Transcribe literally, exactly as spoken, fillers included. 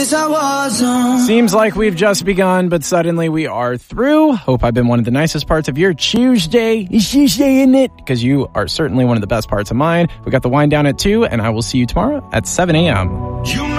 this a war zone. Seems like we've just begun, but suddenly we are through. Hope I've been one of the nicest parts of your Tuesday. Is Tuesday, isn't it? Because you are certainly one of the best parts of mine. We got the wind down at two, and I will see you tomorrow at seven a.m. You